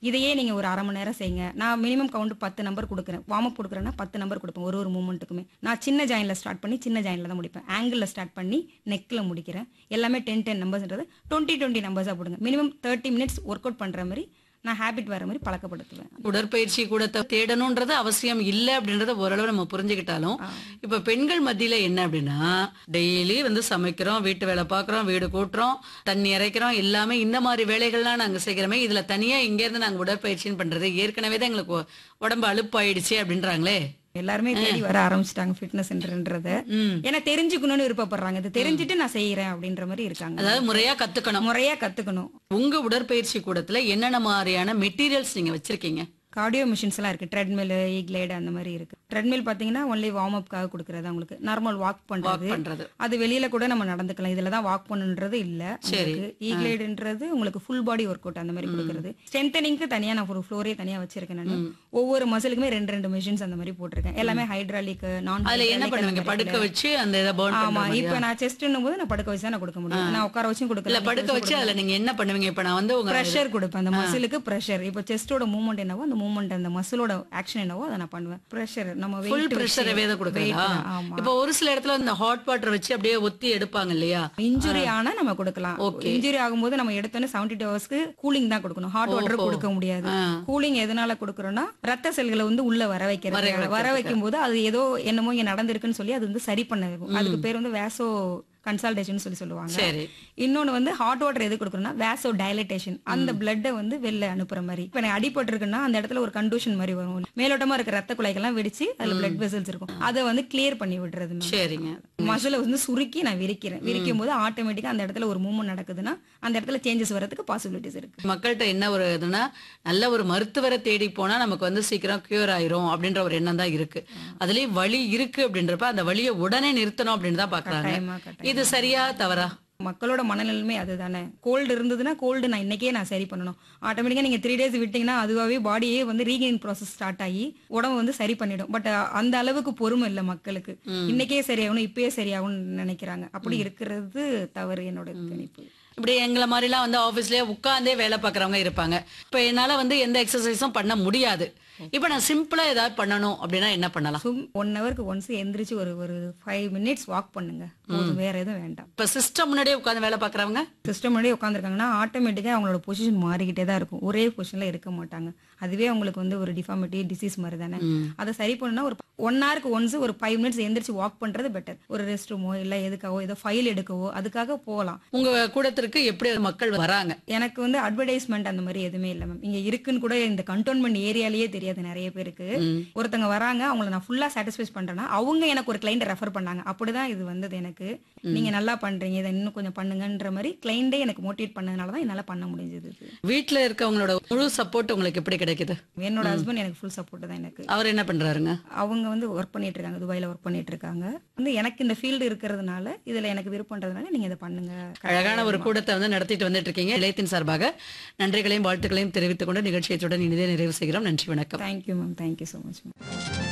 இதையே நீங்க ஒரு அரை மணி நேரம் செய்யுங்க. நான் மினிமம் கவுண்ட் 10 நம்பர் கொடுக்குறேன். வார்ம் அப் கொடுக்குறேன்னா 10 நம்பர் கொடுப்பேன் ஒரு மூவ்மெண்ட்டுக்குமே. நான் சின்ன ஜாயின்ல ஸ்டார்ட் பண்ணி சின்ன ஜாயின்ல தான் முடிப்பேன். ஆங்கிள் ஸ்டார்ட் பண்ணி நெக்ல முடிக்கிறேன். எல்லாமே 10 நம்பர்ஸ்ன்றது 20 நம்பர்ஸா போடுங்க. மினிமம் 30 மினிட்ஸ் ஒர்க் அவுட் பண்ற மாதிரி நான் ஹேபிட் வர மாதிரி பழக்கப்படுத்துவேன். உடற்பயிற்சி கூடத்தை தேடணும்ன்றது அவசியம் இல்ல அப்படின்றத ஓரளவு நம்ம புரிஞ்சுக்கிட்டாலும் இப்ப பெண்கள் மத்தியில என்ன அப்படின்னா டெய்லி சமைக்கிறோம், வீட்டு வேலை பாக்குறோம், வீடு கூட்டுறோம், தண்ணி இறைக்கிறோம், எல்லாமே இந்த மாதிரி வேலைகள்லாம் நாங்க செய்கிறோமே, இதுல தனியா இங்க இருந்து நாங்க உடற்பயிற்சின்னு பண்றது ஏற்கனவே தான் எங்களுக்கு உடம்பு அலுப்பாயிடுச்சு அப்படின்றாங்களே. எல்லாருமே தேடி வர ஆரம்பிச்சிட்டாங்க ஃபிட்னஸ் சென்டர்ன்றத. ஏன்னா தெரிஞ்சுக்கணும்னு விருப்பப்படுறாங்க. இது தெரிஞ்சுட்டு நான் செய்யறேன் அப்படின்ற மாதிரி இருக்காங்க. அதாவது முறையா கத்துக்கணும். உங்க உடற்பயிற்சி கூடத்துல என்னென்ன மாதிரியான மெட்டீரியல்ஸ் நீங்க வச்சிருக்கீங்க? கார்டியோ மிஷின்ஸ் எல்லாம் இருக்கு. ட்ரெட்மில், ஈக்லைடு அந்த மாதிரி இருக்கு. ட்ரெட்மில் பாத்தீங்கன்னா ஒன்லி வார்ம் அப்காக கொடுக்கறது, உங்களுக்கு நார்மல் வாக் பண்றது. அது வெளியில கூட நம்ம நடந்துக்கலாம். இதுல தான் வாக் பண்ணுன்றது இல்ல. ஈக்லைடுன்றது உங்களுக்கு ஃபுல் பாடி ஒர்க் அவுட் அந்த மாதிரி கொடுக்கறது. ஸ்ட்ரென்தனிங்க்கு தனியா நான் ஒரு ஃப்ளோரே தனியா வச்சிருக்கேன். நான் ஒவ்வொரு மசிலுக்குமே 2 மிஷின்ஸ் அந்த மாதிரி போட்டிருக்கேன். எல்லாமே ஹைட்ராலிக், நான் என்ன பண்ணுவீங்க? படுக்க வச்சு அந்த இத பர்ன் பண்ணுவீங்க? ஆமா, இப்போ நான் செஸ்ட்னும் போது நான் படுக்க வச்சு தான் நான் கொடுக்க முடியும். நான் உட்கார வச்சும் கொடுக்கல. இல்ல படுக்க வச்சு அதுல நீங்க என்ன பண்ணுவீங்க? இப்ப நான் உங்க பிரஷர் கொடுப்பேன். அந்த மசிலுக்கு பிரஷர். இப்போ செஸ்டோட மூவ்மெண்ட் என்னவோ அந்த மூவ்மெண்ட், அந்த மசிலோட ஆக்ஷன் என்னவோ அதை நான் பண்ணுவேன். பிரஷர் நம்ம ஃபுல் பிரஷரவே தான் கொடுக்கறதா? இப்போ ஒரு சில இடத்துல இந்த ஹாட் வாட்டர் வச்சு அப்படியே ஒத்தி எடுப்பாங்க இல்லையா? இன்ஜுரி ஆனா நம்ம கொடுக்கலாம். இன்ஜுரி ஆகும்போது நம்ம எடுத்தோன்னே 72 ஹவர்ஸ்க்கு கூலிங் தான் கொடுக்கணும். ஹாட் வாட்டர் கொடுக்க முடியாது. கூலிங் எதனால கொடுக்கறோம்னா ரத்த செல்களை உள்ள வர வைக்கிறது. வர வைக்கும் போது அது ஏதோ என்னமோ இங்க நடந்திருக்குன்னு சொல்லி அது சரி பண்ண வைக்கும். அதுக்கு பேர் வேசோ கன்சல்டேஷன் சொல்லுவாங்க. இன்னொன்னு ஹாட் வாட்டர் எது கொடுக்கணும்னா வேசோ டைலட்டேஷன். அந்த பிளட்டை வெளில அனுப்புற மாதிரி. இப்ப எனக்கு அடிபட்டு இருக்குன்னா அந்த இடத்துல ஒரு கண்டூஷன் மாதிரி வரும். மேலோட்டமா இருக்க ரத்த குழாய்கள்லாம் வெடிச்சு அதுல பிளட் வெசல்ஸ் இருக்கும். அதை கிளியர் பண்ணி விடுறது. சரிங்க. மசில சுருக்கி நான் விரிக்கிறேன். விரிக்கும் போது ஆட்டோமேட்டிக்கா அந்த இடத்துல ஒரு மூவ்மெண்ட் நடக்குதுன்னா அந்த இடத்துல சேஞ்சஸ் வரதுக்கு பாசிபிலிட்டிஸ் இருக்கு. மக்கள்கிட்ட என்ன ஒரு இதுன்னா நல்ல ஒரு மருத்துவரை தேடி போனா நமக்கு சீக்கிரம் கியூர் ஆயிரும் அப்படின்ற ஒரு எண்ணம் தான் இருக்கு. அதுலயும் வலி இருக்கு அப்படின்றப்ப அந்த வலியை உடனே நிறுத்தணும் அப்படின்னு தான் பாக்குறாங்க. இது சரியா தவறா? மக்களோட மனநிலைமை அதுதானே. கோல்டு இருந்ததுன்னா கோல்டு நான் இன்னைக்கே நான் சரி பண்ணணும். ஆட்டோமேட்டிக்கா நீங்க 3 days விட்டீங்கன்னா அதுவாவே பாடியே ரீகெயின் ப்ராசஸ் ஸ்டார்ட் ஆகி உடம்பு சரி பண்ணிடும். பட் அந்த அளவுக்கு பொறுமை இல்ல மக்களுக்கு. இன்னைக்கே சரியாகணும், இப்பயே சரியாகணும்னு நினைக்கிறாங்க. அப்படி இருக்கிறது தவறு என்னோட கணிப்பு. இப்படி எங்களை மாதிரிலாம் ஆபீஸ்லயே உட்கார்ந்தே வேலை பாக்குறவங்க இருப்பாங்க. இப்ப என்னால எந்த எக்ஸசைஸும் பண்ண முடியாது. இப்ப நான் சிம்பிளா ஏதாவது பண்ணணும் அப்படின்னா என்ன பண்ணலாம்? 1 ஹவருக்கு ஒன்ஸ் எந்திரிச்சு ஒரு 5 மினிட்ஸ் வாக் பண்ணுங்க. வேற எதுவும் வேண்டாம். இப்ப சிஸ்டம் முன்னாடியே உட்கார்ந்து வேலை பாக்குறவங்க சிஸ்டம் முன்னாடியே உட்காந்துருக்காங்கன்னா ஆட்டோமேட்டிக்கா அவங்களோட பொசிஷன் மாறிக்கிட்டே தான் இருக்கும். ஒரே பொசிஷன்ல இருக்க மாட்டாங்க. அதுவே அவங்களுக்கு ஒரு டிஃபார்மிட்டி, டிசீஸ் மாதிரி தானே. அதை சரி பண்ணா ஒரு 1 ஹவருக்கு ஒன்ஸ் ஒரு 5 மினிட்ஸ் எந்திரிச்சு வாக் பண்றது பெட்டர். ஒரு ரெஸ்ட் ரூமோ இல்ல எதுக்காவோ ஏதோ ஃபைல் எடுக்கவோ அதுக்காக போகலாம். உங்க கூடத்திற்கு எப்படி மக்கள் வராங்க? எனக்கு அட்வர்டைஸ்மெண்ட் அந்த மாதிரி எதுவுமே இல்ல மேம். இங்க இருக்குன்னு கூட இந்த கண்டோன்மெண்ட் ஏரியாலேயே தெரியாது நிறைய பேருக்கு. ஒருத்தங்க வராங்க, அவங்கள நான் ஃபுல்லா சாட்டிஸ்ஃபை பண்றேன்னா அவங்க எனக்கு ஒரு கிளைண்ட் ரெஃபர் பண்ணாங்க. அப்படிதான் இது வந்தது எனக்கு. நீங்க நல்லா பண்றீங்க, இதை இன்னும் கொஞ்சம் பண்ணுங்கன்ற மாதிரி கிளைண்டே எனக்கு மோட்டிவேட் பண்ணதுனாலதான் என்னால பண்ண முடிஞ்சது. வீட்டுல இருக்கவங்களோட முழு சப்போர்ட் உங்களுக்கு எப்படி கிடைக்குது? என்னோட ஹஸ்பண்ட் எனக்கு ஃபுல் சப்போர்ட் தான். எனக்கு அவர் என்ன பண்றாருங்க? அவங்க ஒர்க் பண்ணிட்டு இருக்காங்க, துபாயில ஒர்க் பண்ணிட்டு இருக்காங்க. எனக்கு இந்த ஃபீல்டு இருக்கிறதுனால இதுல எனக்கு விருப்பம்ன்றதுனால நீங்க இதை பண்ணுங்க. அழகான ஒரு கூட்டத்தை நடத்திட்டு வந்துட்டு இருக்கீங்க. இளையத்தின் சார்பாக நன்றிகளையும் வாழ்த்துக்களையும் தெரிவித்துக் கொண்டு நிகழ்ச்சியுடன் இனிதே நிறைவு செய்கிறோம். நன்றி, வணக்கம். Thank you ma'am. Thank you so much ma'am.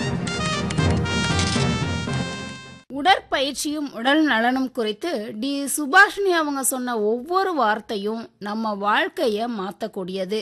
உடற்பயிற்சியும் உடல் நலனும் குறித்து டி சுபாஷினி அவங்க சொன்ன ஒவ்வொரு வார்த்தையும் நம்ம வாழ்க்கைய மாத்தக்கூடியது.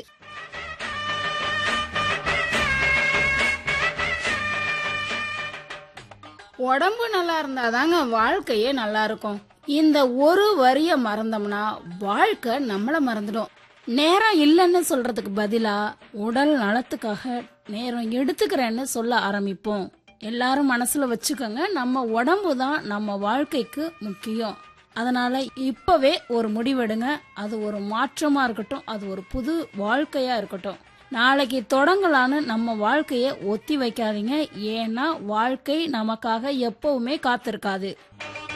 உடம்பு நல்லா இருந்தாதாங்க வாழ்க்கையே நல்லா இருக்கும். இந்த ஒரு வரிய மறந்தோம்னா வாழ்க்கை நம்மள மறந்துடும். நேரம் இல்லைன்னு சொல்றதுக்கு பதிலா உடல் நலத்துக்காக நேரம் எடுத்துக்கிறேன்னு சொல்ல ஆரம்பிப்போம். எல்லாரும் மனசுல வச்சுக்கோங்க, நம்ம உடம்பு தான் நம்ம வாழ்க்கைக்கு முக்கியம். அதனால இப்பவே ஒரு முடிவெடுங்க. அது ஒரு மாற்றமா இருக்கட்டும், அது ஒரு புது வாழ்க்கையா இருக்கட்டும். நாளைக்கு தொடங்கலான்னு நம்ம வாழ்க்கைய ஒத்தி வைக்காதீங்க. ஏன்னா வாழ்க்கை நமக்காக எப்பவுமே காத்திருக்காது.